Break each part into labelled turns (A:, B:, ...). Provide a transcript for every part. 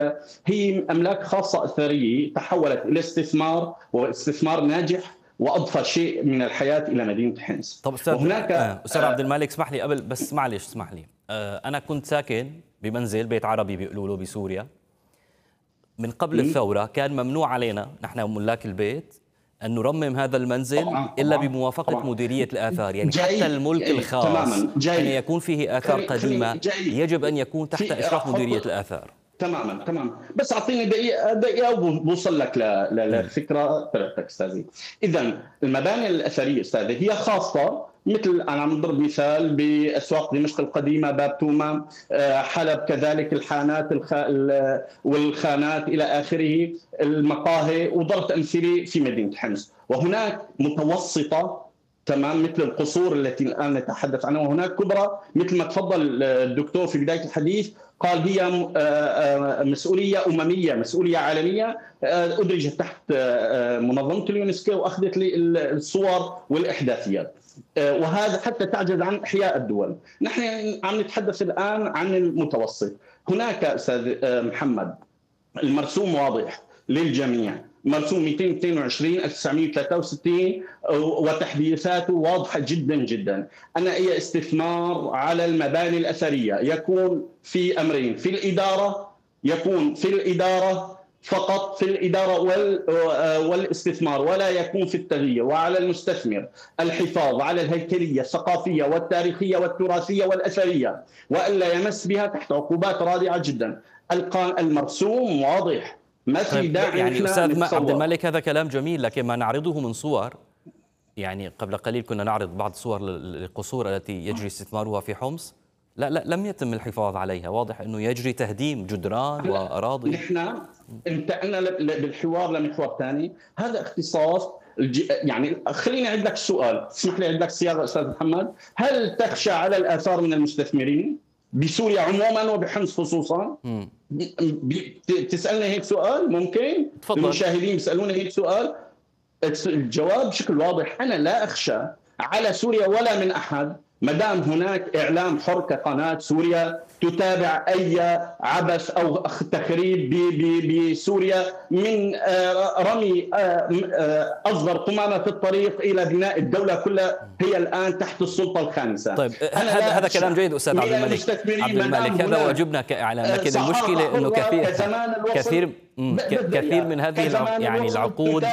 A: هي أملاك خاصة أثرية تحولت إلى استثمار، واستثمار ناجح، وأضفى شيء من الحياة إلى مدينة حمص.
B: طب أستاذ عبد المالك، اسمح لي قبل، بس معلش اسمح لي. أنا كنت ساكن بمنزل بيت عربي بيقولوا له بسوريا. من قبل الثورة كان ممنوع علينا نحن ملاك البيت أن نرمم هذا المنزل
A: طبعا
B: إلا
A: طبعا
B: بموافقة
A: طبعا.
B: مديرية الآثار، يعني حتى
A: جيد
B: الملك
A: جيد
B: الخاص
A: تماما
B: حين
A: جيد.
B: يكون فيه آثار
A: خليني
B: قديمة
A: جيد
B: يجب أن يكون تحت
A: في
B: إشراف
A: احط.
B: مديرية الآثار.
A: تماما تماما، بس اعطيني دقيقه دقيقه وبوصل لك
B: م.
A: للفكره تبعتك استاذي. اذا المباني الاثريه استاذي هي خاصه، مثل انا عم نضرب مثال باسواق دمشق القديمه، باب توما، حلب كذلك، الحانات والخانات الى اخره، المقاهي، وضربت امثله في مدينه حمص. وهناك متوسطه تمام مثل القصور التي الان نتحدث عنها، وهناك كبرى مثل ما تفضل الدكتور في بدايه الحديث قال هي مسؤوليه امميه، مسؤوليه عالميه، ادرجت تحت منظمه اليونسكو، واخذت لي الصور والاحداثيات، وهذا حتى تعجز عن احياء الدول. نحن عم نتحدث الان عن المتوسط. هناك استاذ محمد المرسوم واضح للجميع، مرسوم 222 1963 وتحديثاته واضحه جدا جدا. انا اي استثمار على المباني الاثريه يكون في امرين، في الاداره، يكون في الاداره فقط، في الاداره والاستثمار، ولا يكون في التغيير. وعلى المستثمر الحفاظ على الهيكليه الثقافيه والتاريخيه والتراثيه والاثريه، والا يمس بها تحت عقوبات رادعه جدا. المرسوم واضح، ما في
B: طيب
A: داعي
B: يعني
A: نحن
B: أستاذ عبد
A: نتصور.
B: المالك، هذا كلام جميل، لكن ما نعرضه من صور. يعني قبل قليل كنا نعرض بعض الصور للقصور التي يجري استثمارها في حمص. لا لم يتم الحفاظ عليها، واضح أنه يجري تهديم جدران وأراضي.
A: نحن انتقلنا بالحوار لمحور ثاني، هذا اختصاص يعني خليني اعيد لك السؤال، اسمح لي اعيد لك الصياغه استاذ محمد. هل تخشى على الاثار من المستثمرين بسوريا عموما وبحمص خصوصا؟ تسالني هيك سؤال؟ ممكن
B: تفضل.
A: المشاهدين يسالوني هيك سؤال؟ الجواب بشكل واضح، انا لا اخشى على سوريا ولا من احد، ما دام هناك اعلام حر كقناه سوريا تتابع اي عبث او تخريب بسوريا، من رمي اصغر قمامه في الطريق الى بناء الدوله كلها هي الان تحت السلطه الخامسه.
B: طيب
A: انا
B: هذا كلام جيد أستاذ عبد الملك. هذا واجبنا كإعلام، لكن المشكلة أنه كثير من هذه يعني العقود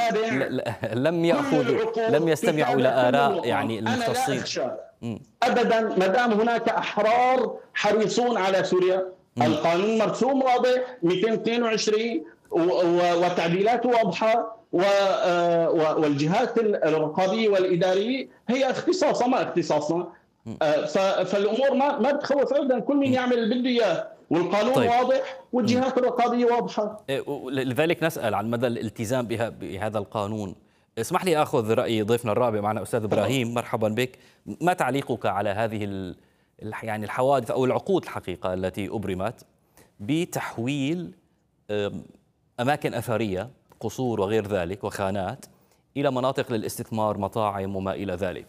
B: لم يستمعوا إلى آراء يعني المختصين.
A: ابدا، ما دام هناك احرار حريصون على سوريا. القانون مرسوم واضح 222 وتعديلاته واضحه، والجهات الرقابيه والاداريه هي اختصاصها ما اختصاصنا. فالامور ما بتخوف ابدا، كل مين يعمل اللي بده اياه، والقانون
B: طيب.
A: واضح والجهات الرقابيه واضحه.
B: لذلك نسأل عن مدى الالتزام بهذا القانون. اسمح لي أخذ رأي ضيفنا الرابع معنا أستاذ إبراهيم، مرحبا بك. ما تعليقك على هذه يعني الحوادث أو العقود الحقيقة التي أبرمت بتحويل أماكن أثرية، قصور وغير ذلك وخانات، إلى مناطق للاستثمار، مطاعم وما إلى ذلك؟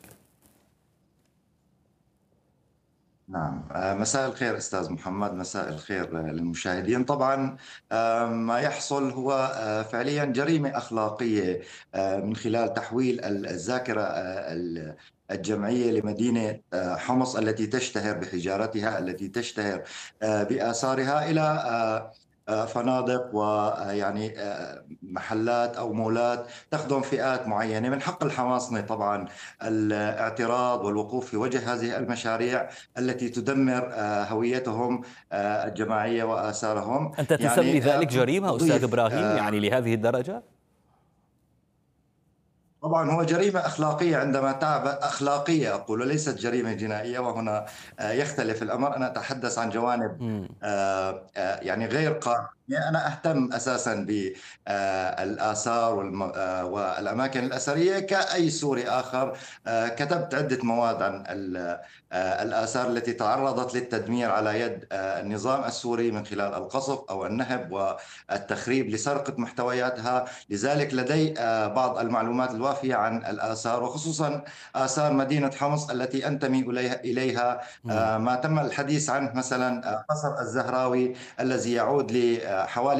C: نعم، مساء الخير أستاذ محمد، مساء الخير للمشاهدين. طبعا ما يحصل هو فعليا جريمة أخلاقية من خلال تحويل الذاكرة الجمعية لمدينة حمص التي تشتهر بحجارتها، التي تشتهر بآثارها، إلى فنادق ويعني محلات أو مولات تخدم فئات معينة. من حق الحماصنة طبعا الاعتراض والوقوف في وجه هذه المشاريع التي تدمر هويتهم الجماعية وآثارهم.
B: أنت تسمي ذلك جريمة أستاذ إبراهيم يعني لهذه الدرجة؟
C: طبعا هو جريمة أخلاقية، عندما تعب أخلاقية أقول، ليست جريمة جنائية، وهنا يختلف الأمر. أنا أتحدث عن جوانب يعني غير قانونية. أنا أهتم أساسا بالآثار والأماكن الأثرية كأي سوري آخر. كتبت عدة مواد عن الآثار التي تعرضت للتدمير على يد النظام السوري من خلال القصف أو النهب والتخريب لسرقة محتوياتها. لذلك لدي بعض المعلومات الواردة وافية عن الآثار، وخصوصا آثار مدينة حمص التي أنتمي إليها. ما تم الحديث عنه مثلا قصر الزهراوي الذي يعود لحوالي